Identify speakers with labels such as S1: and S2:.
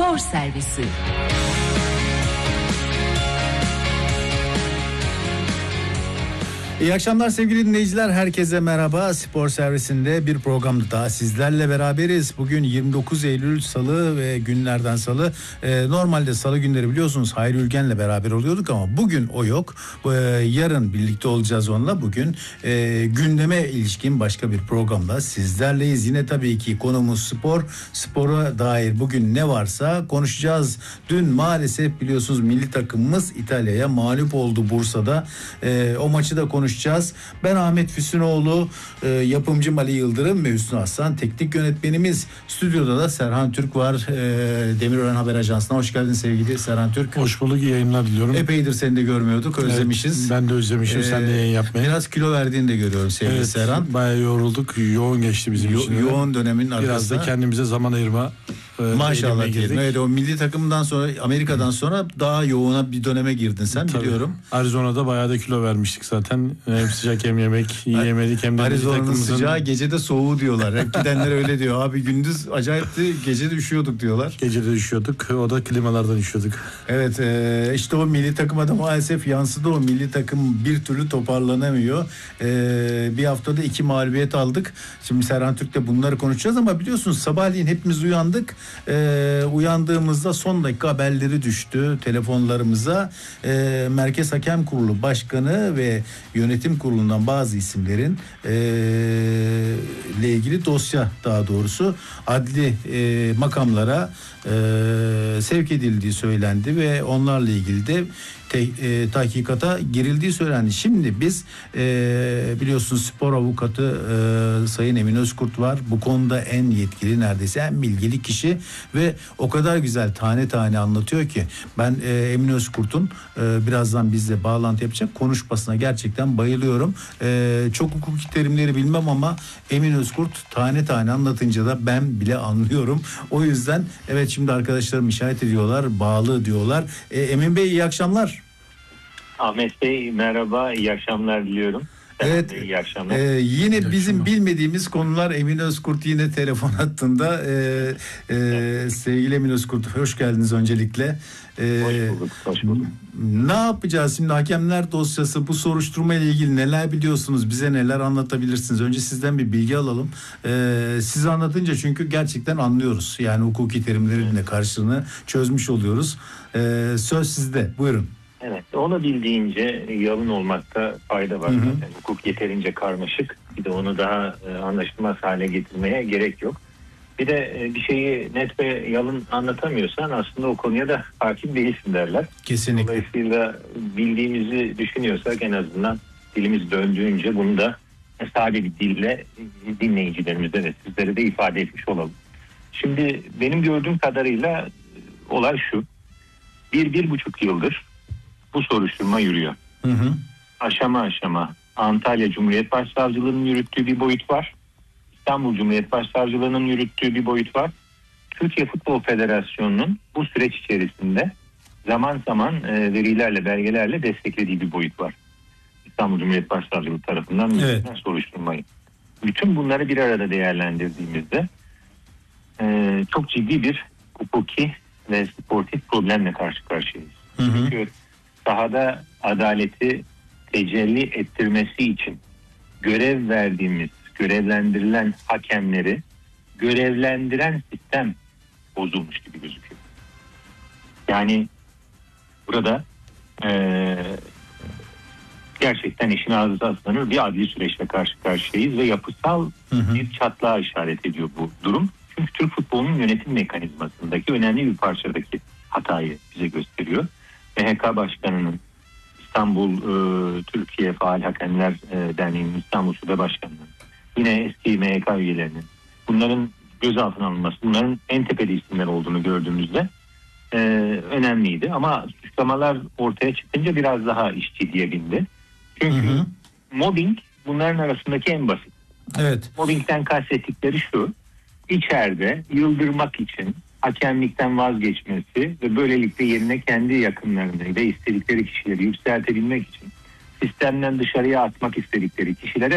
S1: Spor Servisi.
S2: İyi akşamlar sevgili dinleyiciler, herkese merhaba. Spor Servisinde bir programda daha sizlerle beraberiz. Bugün 29 Eylül Salı ve günlerden Salı. Normalde Salı günleri biliyorsunuz Hayri Ülgen'le beraber oluyorduk ama bugün o yok. Yarın birlikte olacağız onunla. Bugün gündeme ilişkin başka bir programda sizlerleyiz. Yine tabii ki konumuz spor. Spora dair bugün ne varsa konuşacağız. Dün maalesef biliyorsunuz milli takımımız İtalya'ya mağlup oldu Bursa'da. O maçı da konuşacağız. Ben Ahmet Füsunoğlu, yapımcım Ali Yıldırım ve Hüsnü Aslan, teknik yönetmenimiz. Stüdyoda da Serhan Türk var. Demirören Haber Ajansı'na hoş geldin sevgili Serhan Türk.
S3: Hoş bulduk, iyi yayınlar diliyorum.
S2: Epeydir seni de görmüyorduk, özlemişiz.
S3: Evet, ben de özlemişim sen de yayın yapmayı.
S2: Biraz kilo verdiğini de görüyorum sevgili Serhan.
S3: Bayağı yorulduk, yoğun geçti bizim için.
S2: Yoğun dönemin arkasında.
S3: Biraz da kendimize zaman ayırma.
S2: Maşallah diyelim. Evet, o milli takımdan sonra, Amerika'dan sonra daha yoğuna bir döneme girdin sen. Tabii. Biliyorum.
S3: Arizona'da bayağı da kilo vermiştik zaten. Hem sıcak hem yemek yiyemedik hem de
S2: Arizona'nın sıcağı, gecede soğuğu diyorlar. Hep gidenler öyle diyor. Abi gündüz acayipti, gecede üşüyorduk diyorlar.
S3: Gecede üşüyorduk. O da klimalardan üşüyorduk.
S2: Evet, işte o milli takıma da maalesef yansıdı. O milli takım bir türlü toparlanamıyor. Bir haftada 2 mağlubiyet aldık. Şimdi Serhan Türk'le bunları konuşacağız ama biliyorsunuz sabahleyin hepimiz uyandık. Uyandığımızda son dakika haberleri düştü telefonlarımıza. Merkez Hakem Kurulu Başkanı ve Yönetim Kurulu'ndan bazı isimlerin ile ilgili dosya, daha doğrusu adli makamlara sevk edildiği söylendi ve onlarla ilgili de tahkikata girildiği söylendi. Şimdi biz biliyorsunuz spor avukatı Sayın Emin Özkurt var. Bu konuda en yetkili, neredeyse en bilgili kişi ve o kadar güzel tane tane anlatıyor ki ben Emin Özkurt'un birazdan bizle bağlantı yapacak konuşmasına gerçekten bayılıyorum. Çok hukuki terimleri bilmem ama Emin Özkurt tane tane anlatınca da ben bile anlıyorum. O yüzden evet, şimdi arkadaşlarım işaret ediyorlar, bağlı diyorlar. Emin Bey, iyi akşamlar.
S4: Ahmet Bey merhaba, iyi akşamlar diliyorum.
S2: Evet,
S4: iyi akşamlar.
S2: Yine bizim bilmediğimiz konular. Emin Özkurt yine telefon hattında. Sevgili Emin Özkurt, hoş geldiniz öncelikle.
S4: Hoş bulduk.
S2: Ne yapacağız şimdi? Hakemler dosyası, bu soruşturma ile ilgili neler biliyorsunuz? Bize neler anlatabilirsiniz? Önce sizden bir bilgi alalım. Siz anlatınca çünkü gerçekten anlıyoruz. Yani hukuki terimlerin de karşılığını çözmüş oluyoruz. Söz sizde. Buyurun.
S4: Evet, olabildiğince yalın olmakta fayda var. Zaten hukuk yeterince karmaşık. Bir de onu daha anlaşılmaz hale getirmeye gerek yok. Bir de bir şeyi net ve yalın anlatamıyorsan aslında o konuya da hakim değilsin derler.
S2: Kesinlikle.
S4: Dolayısıyla bildiğimizi düşünüyorsak en azından dilimiz döndüğünce bunu da sade bir dille dinleyicilerimize ve sizlere de ifade etmiş olalım. Şimdi benim gördüğüm kadarıyla olay şu. 1,5 yıldır bu soruşturma yürüyor. Aşama aşama Antalya Cumhuriyet Başsavcılığı'nın yürüttüğü bir boyut var. İstanbul Cumhuriyet Başsavcılığı'nın yürüttüğü bir boyut var. Türkiye Futbol Federasyonu'nun bu süreç içerisinde zaman zaman verilerle, belgelerle desteklediği bir boyut var. İstanbul Cumhuriyet Başsavcılığı tarafından yürütülen soruşturmayı. Bütün bunları bir arada değerlendirdiğimizde çok ciddi bir hukuki ve sportif problemle karşı karşıyayız. Çünkü sahada adaleti tecelli ettirmesi için görev verdiğimiz, görevlendirilen hakemleri görevlendiren sistem bozulmuş gibi gözüküyor. Yani burada gerçekten işin ağzı aslanır bir adli süreçle karşı karşıyayız ve yapısal bir çatlağa işaret ediyor bu durum. Çünkü Türk futbolunun yönetim mekanizmasındaki önemli bir parçadaki hatayı bize gösteriyor. MHK Başkanı'nın, İstanbul Türkiye Faal Hakemler Derneği'nin İstanbul Şube Başkanı'nın, yine eski MHK üyelerinin, bunların gözaltına alınması, bunların en tepeli isimler olduğunu gördüğümüzde önemliydi. Ama suçlamalar ortaya çıkınca biraz daha iş ciddiye bindi. Çünkü mobbing bunların arasındaki en basit.
S2: Evet.
S4: Mobbingden kastettikleri şu: içeride yıldırmak için hakemlikten vazgeçmesi ve böylelikle yerine kendi yakınlarını ve istedikleri kişileri yükseltebilmek için sistemden dışarıya atmak istedikleri kişilere